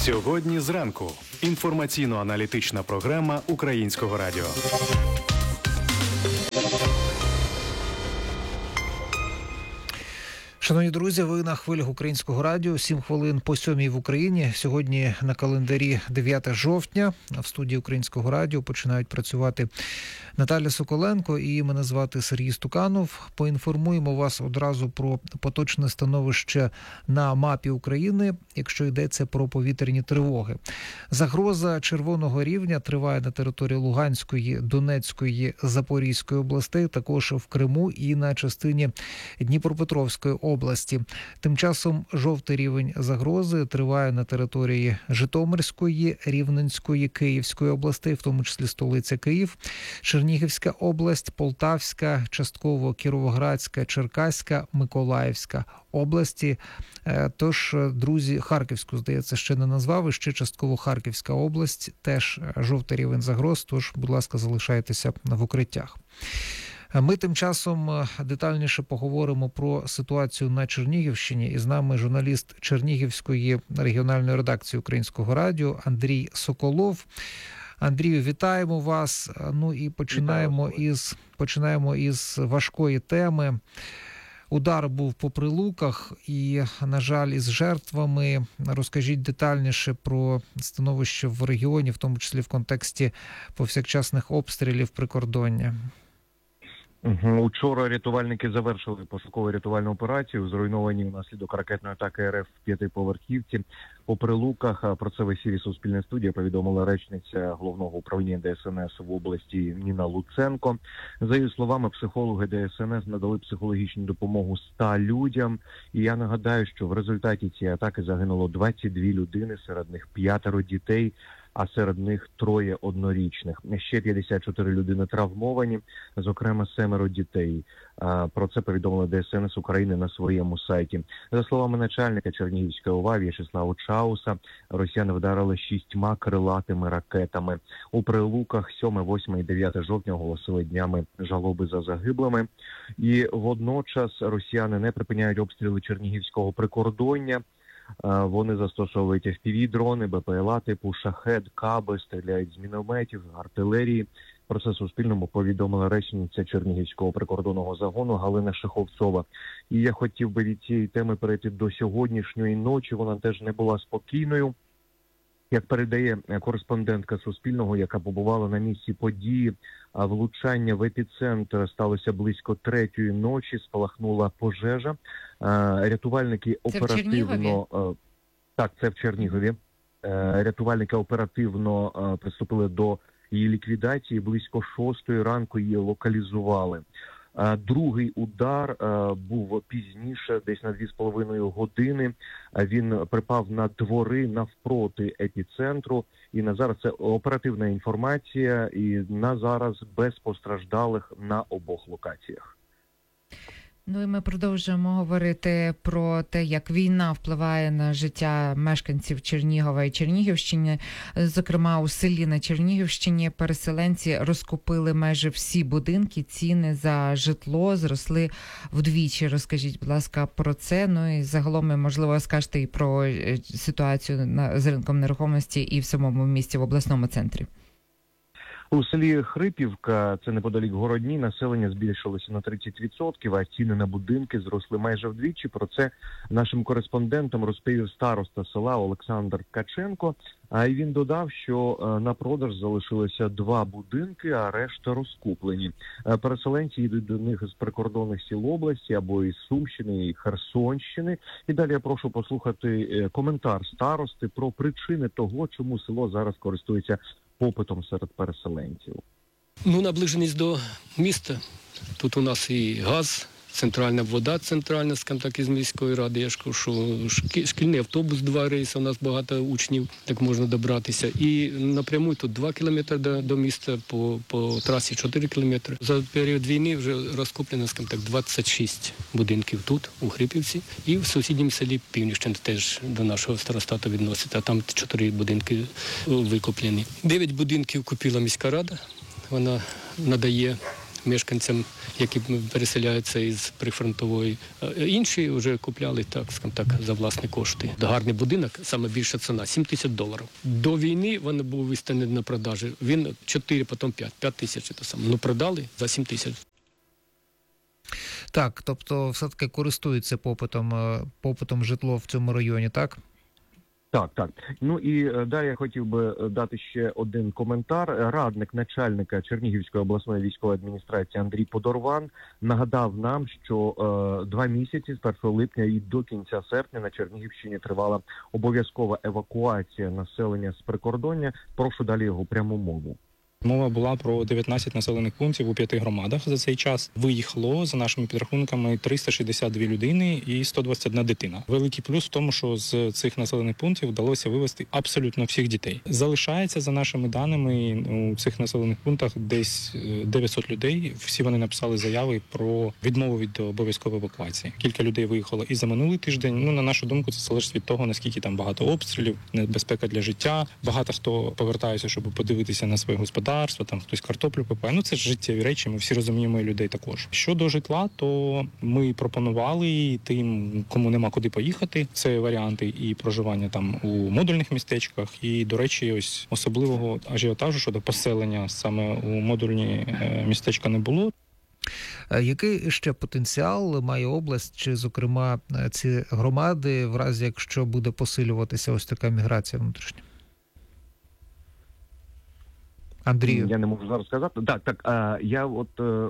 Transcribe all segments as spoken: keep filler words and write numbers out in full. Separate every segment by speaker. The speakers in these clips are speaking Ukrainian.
Speaker 1: Сьогодні зранку. Інформаційно-аналітична програма Українського радіо.
Speaker 2: Шановні друзі, ви на хвилях Українського радіо. Сім хвилин по сьомій в Україні. Сьогодні на календарі дев'яте жовтня. В студії Українського радіо починають працювати Наталя Соколенко і мене звати Сергій Стуканов. Поінформуємо вас одразу про поточне становище на мапі України, якщо йдеться про повітряні тривоги. Загроза червоного рівня триває на території Луганської, Донецької, Запорізької областей, також в Криму і на частині Дніпропетровської області. Тим часом жовтий рівень загрози триває на території Житомирської, Рівненської, Київської областей, в тому числі столиця Київ, Чернігівська область, Полтавська, частково Кіровоградська, Черкаська, Миколаївська області. Тож, друзі, Харківську, здається, ще не назвав, і ще частково Харківська область, теж жовтий рівень загроз, тож, будь ласка, залишайтеся в укриттях. Ми тим часом детальніше поговоримо про ситуацію на Чернігівщині. І з нами журналіст Чернігівської регіональної редакції Українського радіо Андрій Соколов. Андрію, вітаємо вас. Ну і починаємо із, починаємо із важкої теми. Удар був по Прилуках і, на жаль, із жертвами. Розкажіть детальніше про становище в регіоні, в тому числі в контексті повсякчасних обстрілів прикордоння.
Speaker 3: Учора рятувальники завершили пошукову рятувальну операцію, зруйновані внаслідок ракетної атаки РФ в п'ятиповерхівці. По Прилуках, про це в ефірі Суспільне студія повідомила речниця Головного управління ДСНС в області Ніна Луценко. За її словами, психологи ДСНС надали психологічну допомогу ста людям. І я нагадаю, що в результаті цієї атаки загинуло двадцять дві людини, серед них п'ятеро дітей, а серед них троє однорічних. Ще п'ятдесят чотири людини травмовані, зокрема семеро дітей. Про це повідомила ДСНС України на своєму сайті. За словами начальника Чернігівської ОВА В'ячеслава Чауса, росіяни вдарили шістьма крилатими ракетами. У Прилуках сьоме, восьме і дев'яте жовтня оголосили днями жалоби за загиблими. І водночас росіяни не припиняють обстріли Чернігівського прикордоння. Вони застосовують еф пі ві-дрони, бе пе ел а типу «Шахед», «Каби», стріляють з мінометів, артилерії. Про це Суспільному повідомила речниця Чернігівського прикордонного загону Галина Шеховцова. І я хотів би від цієї теми перейти до сьогоднішньої ночі. Вона теж не була спокійною. Як передає кореспондентка Суспільного, яка побувала на місці події, влучання в епіцентр сталося близько третьої ночі, спалахнула пожежа. Рятувальники оперативно... Це так, це в Чернігові. Рятувальники оперативно приступили до її ліквідації. Близько шостої ранку її локалізували. Другий удар був пізніше, десь на дві з половиною години. Він припав на двори навпроти епіцентру. І на зараз це оперативна інформація. І на зараз без постраждалих на обох локаціях.
Speaker 4: Ну і ми продовжуємо говорити про те, як війна впливає на життя мешканців Чернігова і Чернігівщини. Зокрема, у селі на Чернігівщині переселенці розкупили майже всі будинки, ціни за житло зросли вдвічі. Розкажіть, будь ласка, про це. Ну і загалом, можливо, скажете і про ситуацію на, з ринком нерухомості і в самому місті в обласному центрі.
Speaker 3: У селі Хрипівка, це неподалік Городні, населення збільшилося на тридцять відсотків, а ціни на будинки зросли майже вдвічі. Про це нашим кореспондентам розповів староста села Олександр Ткаченко. А й він додав, що на продаж залишилося два будинки, а решта розкуплені. Переселенці йдуть до них з прикордонних сіл області або із Сумщини, і Херсонщини. І далі я прошу послухати коментар старости про причини того, чому село зараз користується попитом серед переселенців.
Speaker 5: Ну, наближеність до міста. Тут у нас і газ, центральна вода, центральна, скажімо так, із міської ради. Я ж кажу, що шкільний автобус, два рейси, у нас багато учнів, так можна добратися. І напряму тут два кілометри до, до міста, по, по трасі чотири кілометри. За період війни вже розкуплено, скажімо так, двадцять шість будинків тут, у Хрипівці. І в сусідньому селі Північне теж до нашого старостату відноситься. Там чотири будинки викуплені. Дев'ять будинків купила міська рада. Вона надає мешканцям, які переселяються із прифронтової. Інші вже купляли, так, скажімо так, за власні кошти. Гарний будинок, саме більша ціна – сім тисяч доларів. До війни він був виставлений на продажі. Він чотири, потім п'ять. п'ять тисяч це саме. Ну, продали за сім тисяч.
Speaker 2: Так, тобто все-таки користується попитом, попитом житло в цьому районі, так?
Speaker 3: Так, так. Ну і е, далі я хотів би дати ще один коментар. Радник начальника Чернігівської обласної військової адміністрації Андрій Подорван нагадав нам, що е, два місяці з першого липня і до кінця серпня на Чернігівщині тривала обов'язкова евакуація населення з прикордоння. Прошу далі його пряму мову.
Speaker 6: Мова була про дев'ятнадцять населених пунктів у п'яти громадах. За цей час виїхало, за нашими підрахунками, триста шістдесят дві людини і сто двадцять одна дитина. Великий плюс в тому, що з цих населених пунктів вдалося вивезти абсолютно всіх дітей. Залишається, за нашими даними, у цих населених пунктах десь дев'ятсот людей. Всі вони написали заяви про відмову від обов'язкової евакуації. Кілька людей виїхало і за минулий тиждень. Ну, на нашу думку, це залежить від того, наскільки там багато обстрілів, небезпека для життя. Багато хто повертається, щоб подивитися на своє господарство. Там хтось картоплю копає. Ну це ж життєві речі, ми всі розуміємо і людей також. Щодо житла, то ми пропонували тим, кому нема куди поїхати. Це варіанти і проживання там у модульних містечках. І, до речі, ось особливого ажіотажу щодо поселення саме у модульні містечка не було.
Speaker 2: Який ще потенціал має область, чи, зокрема, ці громади, в разі якщо буде посилюватися ось така міграція внутрішня? Андрію.
Speaker 3: Я не можу зараз сказати. Так, так, а, я от... А,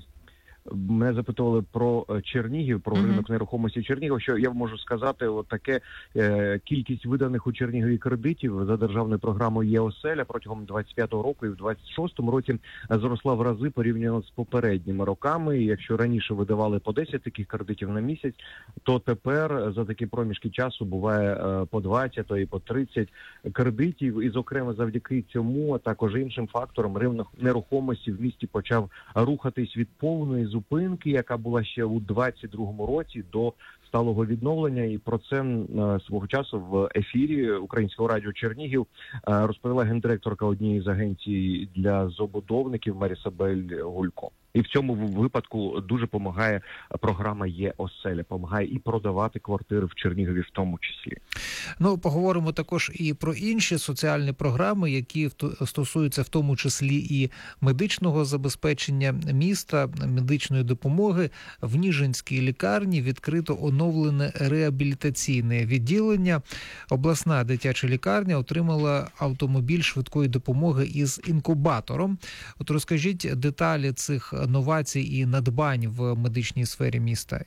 Speaker 3: мене запитували про Чернігів, про uh-huh. ринок нерухомості Чернігів, що я можу сказати, от таке е, кількість виданих у Чернігові кредитів за державною програмою «Є-оселя» протягом двадцять п'ятого року і в двадцять шостому році зросла в рази порівняно з попередніми роками. І якщо раніше видавали по десять таких кредитів на місяць, то тепер за такі проміжки часу буває е, по двадцять, то і по тридцять кредитів. І, зокрема, завдяки цьому, а також іншим факторам, ринок нерухомості в місті почав рухатись від повної зупинки, яка була ще у двадцять другому році, до сталого відновлення. І про це е, свого часу в ефірі Українського радіо Чернігів е, розповіла гендиректорка однієї з агенцій для забудовників Марісабель Гулько. І в цьому випадку дуже допомагає програма «Є-оселя», допомагає і продавати квартири в Чернігові в тому числі.
Speaker 2: Ну, поговоримо також і про інші соціальні програми, які стосуються в тому числі і медичного забезпечення міста, медичної допомоги. В Ніжинській лікарні відкрито оновлене реабілітаційне відділення. Обласна дитяча лікарня отримала автомобіль швидкої допомоги із інкубатором. От розкажіть деталі цих новацій і надбань в медичній сфері міста.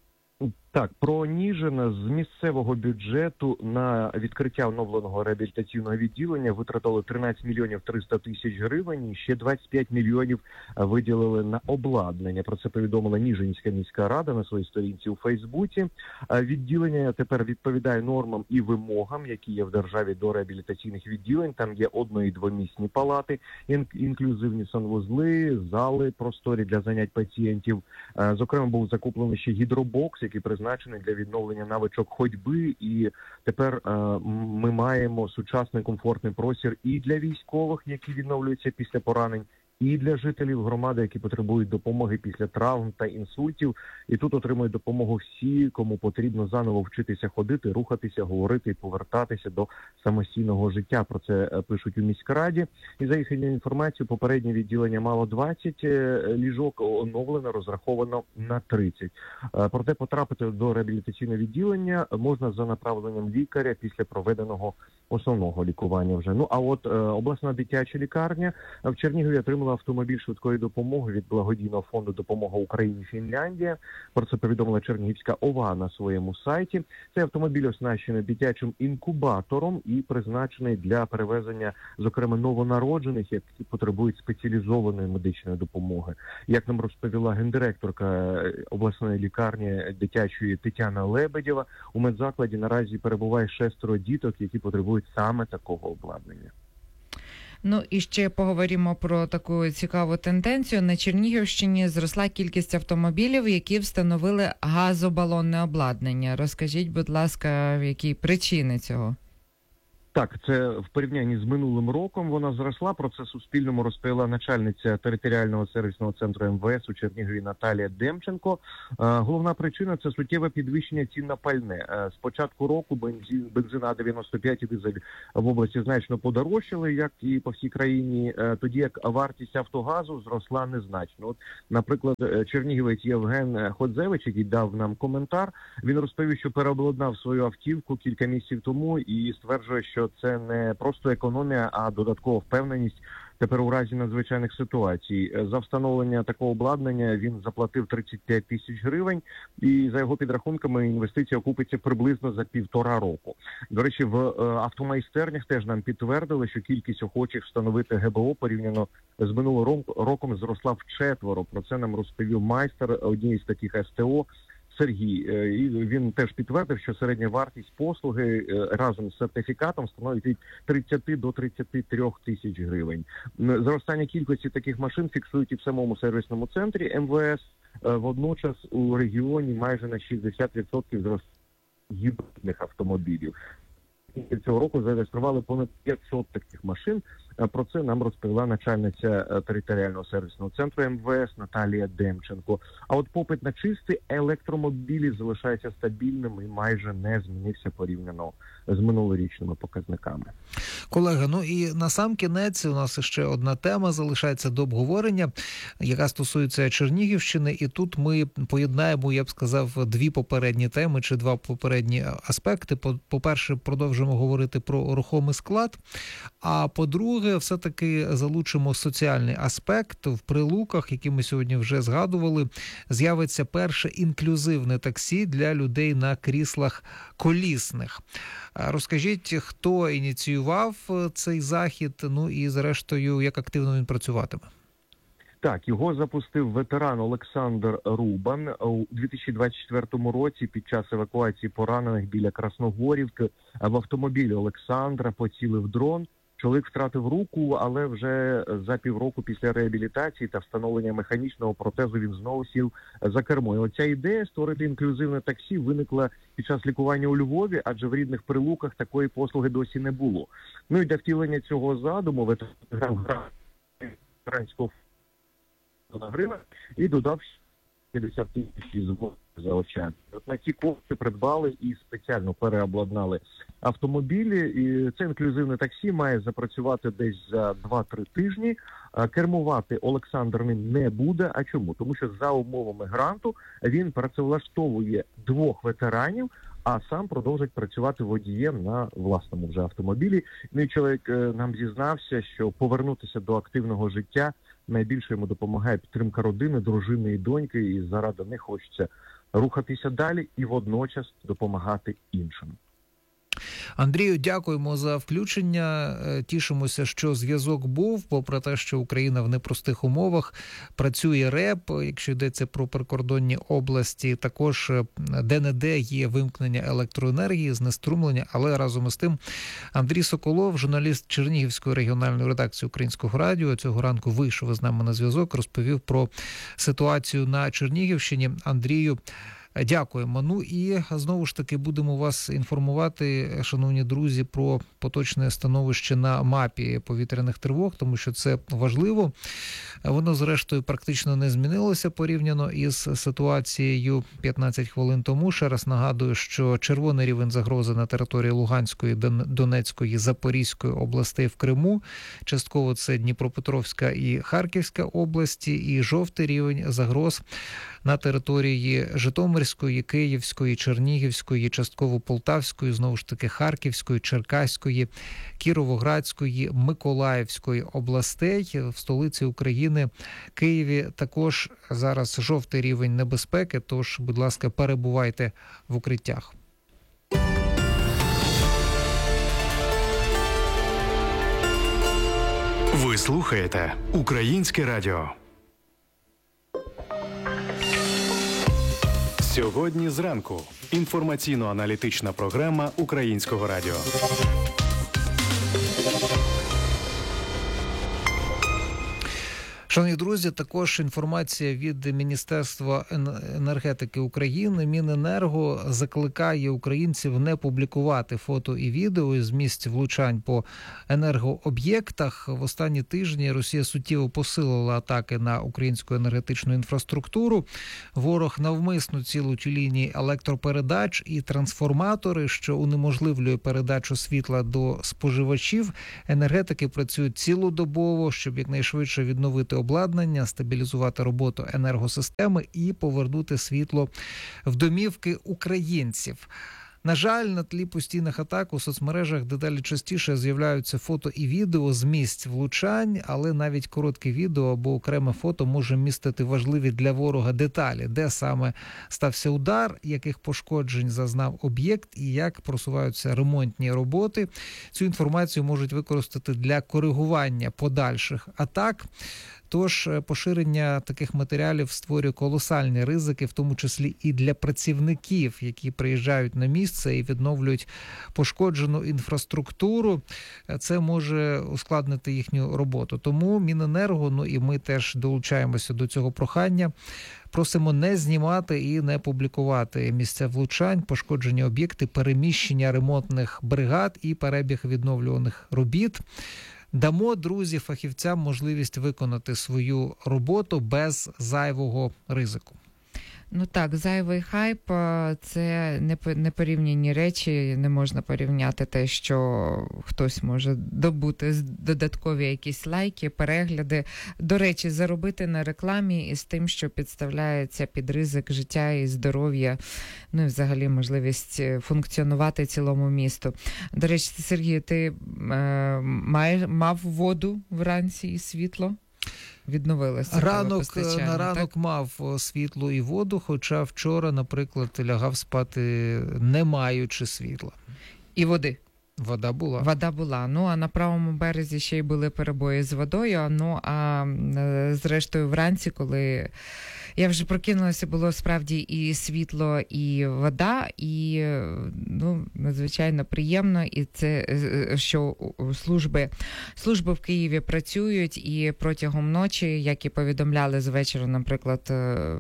Speaker 3: Так, про Ніжин з місцевого бюджету на відкриття оновленого реабілітаційного відділення витратили тринадцять мільйонів триста тисяч гривень, і ще двадцять п'ять мільйонів виділили на обладнання. Про це повідомила Ніжинська міська рада на своїй сторінці у Фейсбуці. Відділення тепер відповідає нормам і вимогам, які є в державі до реабілітаційних відділень. Там є одно- і двомісні палати, інклюзивні санвузли, зали, просторі для занять пацієнтів. Зокрема, був закуплений ще гідробокс, який призначений для відновлення навичок ходьби, і тепер е, ми маємо сучасний комфортний простір і для військових, які відновлюються після поранень, і для жителів громади, які потребують допомоги після травм та інсультів. І тут отримують допомогу всі, кому потрібно заново вчитися ходити, рухатися, говорити і повертатися до самостійного життя. Про це пишуть у міськраді. І за їхньою інформацією, попереднє відділення мало двадцять ліжок, оновлено, розраховано на тридцять. Проте потрапити до реабілітаційного відділення можна за направленням лікаря після проведеного основного лікування вже. Ну, а от е, обласна дитяча лікарня в Чернігові отримала автомобіль швидкої допомоги від благодійного фонду «Допомога Україні Фінляндія». Про це повідомила Чернігівська ОВА на своєму сайті. Цей автомобіль оснащений дитячим інкубатором і призначений для перевезення, зокрема, новонароджених, які потребують спеціалізованої медичної допомоги. Як нам розповіла гендиректорка обласної лікарні дитячої Тетяна Лебедєва, у медзакладі наразі перебуває шестеро діток, які потребують саме такого обладнання.
Speaker 4: Ну і ще поговоримо про таку цікаву тенденцію. На Чернігівщині зросла кількість автомобілів, які встановили газобалонне обладнання. Розкажіть, будь ласка, які причини цього?
Speaker 3: Так, це в порівнянні з минулим роком вона зросла. Про це Суспільному розповіла начальниця територіального сервісного центру ем ве ес у Чернігові Наталія Демченко. Головна причина – це суттєве підвищення цін на пальне. З початку року бензин, бензин А дев'яносто п'ять і дизель в області значно подорожчали, як і по всій країні, тоді як вартість Автогазу зросла незначно. От, наприклад, чернігівець Євген Ходзевич, який дав нам коментар, він розповів, що переобладнав свою автівку кілька місяців тому і стверджує, що що це не просто економія, а додаткова впевненість тепер у разі надзвичайних ситуацій. За встановлення такого обладнання він заплатив тридцять п'ять тисяч гривень, і за його підрахунками інвестиція окупиться приблизно за півтора року. До речі, в автомайстернях теж нам підтвердили, що кількість охочих встановити ге бе о порівняно з минулим роком зросла вчетверо. Про це нам розповів майстер однієї з таких ес те о Сергій. І він теж підтвердив, що середня вартість послуги разом з сертифікатом становить від тридцяти до тридцяти трьох тисяч гривень. Зростання кількості таких машин фіксують і в самому сервісному центрі ем ве ес. Водночас у регіоні майже на шістдесят відсотків зростання гібридних автомобілів. Цього року зареєстрували понад п'ятсот таких машин. Про це нам розповіла начальниця територіального сервісного центру ем ве ес Наталія Демченко. А от попит на чисті електромобілі залишається стабільним і майже не змінився порівняно з минулорічними показниками.
Speaker 2: Колега, ну і на сам кінець у нас ще одна тема залишається до обговорення, яка стосується Чернігівщини. І тут ми поєднаємо, я б сказав, дві попередні теми чи два попередні аспекти. По-перше, продовжимо говорити про рухомий склад, а по-друге, все-таки залучимо соціальний аспект. В Прилуках, які ми сьогодні вже згадували, з'явиться перше інклюзивне таксі для людей на кріслах колісних. Розкажіть, хто ініціював цей захід, ну і зрештою, як активно він працюватиме?
Speaker 3: Так, його запустив ветеран Олександр Рубан у дві тисячі двадцять четвертому році під час евакуації поранених біля Красногорівки. В автомобілі Олександра поцілив дрон. Чоловік втратив руку, але вже за півроку після реабілітації та встановлення механічного протезу він знову сів за кермо. І оця ідея створити інклюзивне таксі виникла під час лікування у Львові, адже в рідних Прилуках такої послуги досі не було. Ну і для втілення цього задуму ветеран грав ветеранського на гривень і додав п'ятдесят тисяч за очами. От на ці кошти придбали і спеціально переобладнали автомобілі. І це інклюзивне таксі має запрацювати десь за два-три тижні. Кермувати Олександр ним не буде. А чому? Тому що за умовами гранту він працевлаштовує двох ветеранів, а сам продовжить працювати водієм на власному вже автомобілі. Ну і чоловік нам зізнався, що повернутися до активного життя найбільше йому допомагає підтримка родини, дружини і доньки, і заради них хочеться рухатися далі і водночас допомагати іншим.
Speaker 2: Андрію, дякуємо за включення. Тішимося, що зв'язок був, попри те, що Україна в непростих умовах. Працює РЕП, якщо йдеться про прикордонні області. Також де-не-де є вимкнення електроенергії, знеструмлення. Але разом із тим Андрій Соколов, журналіст Чернігівської регіональної редакції Українського радіо, цього ранку вийшов з нами на зв'язок, розповів про ситуацію на Чернігівщині. Андрію, дякуємо. Ну і знову ж таки будемо вас інформувати, шановні друзі, про поточне становище на мапі повітряних тривог, тому що це важливо. Воно, зрештою, практично не змінилося порівняно із ситуацією п'ятнадцять хвилин тому. Ще раз нагадую, що червоний рівень загрози на території Луганської, Донецької, Запорізької областей в Криму. Частково це Дніпропетровська і Харківська області. І жовтий рівень загроз на території Житомирської, Київської, Чернігівської, частково Полтавської, знову ж таки Харківської, Черкаської, Кіровоградської, Миколаївської областей. В столиці України, Києві, також зараз жовтий рівень небезпеки, тож, будь ласка, перебувайте в укриттях.
Speaker 1: Ви слухаєте Українське радіо. Сьогодні зранку. Інформаційно-аналітична програма Українського радіо.
Speaker 2: Шановні друзі, також інформація від Міністерства енергетики України. Міненерго закликає українців не публікувати фото і відео з місць влучань по енергооб'єктах. В останні тижні Росія суттєво посилила атаки на українську енергетичну інфраструктуру. Ворог навмисно цілить у лінії електропередач і трансформатори, що унеможливлює передачу світла до споживачів. Енергетики працюють цілодобово, щоб якнайшвидше відновити обладнання, стабілізувати роботу енергосистеми і повернути світло в домівки українців. На жаль, на тлі постійних атак у соцмережах дедалі частіше з'являються фото і відео з місць влучань, але навіть коротке відео або окреме фото може містити важливі для ворога деталі, де саме стався удар, яких пошкоджень зазнав об'єкт і як просуваються ремонтні роботи. Цю інформацію можуть використати для коригування подальших атак. Тож поширення таких матеріалів створює колосальні ризики, в тому числі і для працівників, які приїжджають на місце і відновлюють пошкоджену інфраструктуру. Це може ускладнити їхню роботу. Тому Міненерго, ну і ми теж долучаємося до цього прохання, просимо не знімати і не публікувати місця влучань, пошкоджені об'єкти, переміщення ремонтних бригад і перебіг відновлюваних робіт. Дамо, друзі, фахівцям можливість виконати свою роботу без зайвого ризику.
Speaker 4: Ну так, зайвий хайп – це непорівняні речі, не можна порівняти те, що хтось може добути додаткові якісь лайки, перегляди. До речі, заробити на рекламі із тим, що підставляється під ризик життя і здоров'я, ну і взагалі можливість функціонувати цілому місту. До речі, Сергій, ти е, має, мав воду вранці і світло? Відновилося
Speaker 2: ранок на ранок так? Мав світло і воду, хоча вчора, наприклад, лягав спати не маючи світла.
Speaker 4: І води?
Speaker 2: Вода була.
Speaker 4: Вода була. Ну, а на правому березі ще й були перебої з водою. Ну, а зрештою вранці, коли я вже прокинулася, було справді і світло, і вода, і, ну, надзвичайно приємно. І це, що служби, служби в Києві працюють, і протягом ночі, як і повідомляли з вечора, наприклад,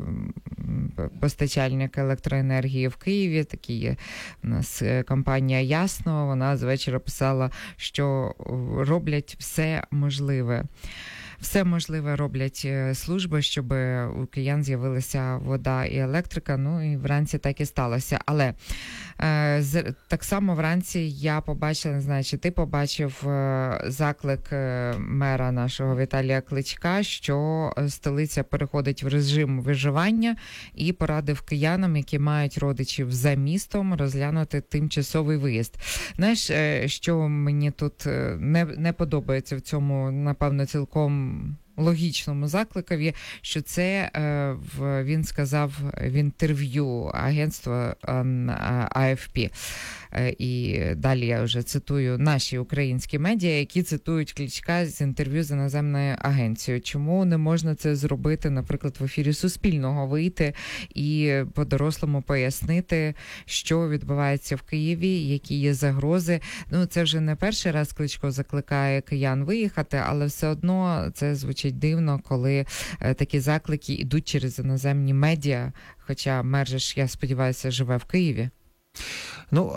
Speaker 4: постачальник електроенергії в Києві, такі є у нас компанія «Ясно», вона з вечора писала, що роблять все можливе. Все можливе роблять служби, щоб у киян з'явилася вода і електрика, ну і вранці так і сталося. Але е, з, так само вранці я побачила, не знаю, чи ти побачив е, заклик е, мера нашого Віталія Кличка, що столиця переходить в режим виживання і порадив киянам, які мають родичів за містом, розглянути тимчасовий виїзд. Знаєш, е, що мені тут не, не подобається в цьому, напевно, цілком логічному закликові, що це е, в, він сказав в інтерв'ю агентства А Еф Пі. Е, і далі я вже цитую наші українські медіа, які цитують Кличка з інтерв'ю з іноземною агенцією. Чому не можна це зробити, наприклад, в ефірі Суспільного, вийти і по-дорослому пояснити, що відбувається в Києві, які є загрози. Ну, це вже не перший раз Кличко закликає киян виїхати, але все одно це звучить дивно, коли е, такі заклики йдуть через іноземні медіа, хоча мер же ж, я сподіваюся, живе в Києві.
Speaker 2: Ну,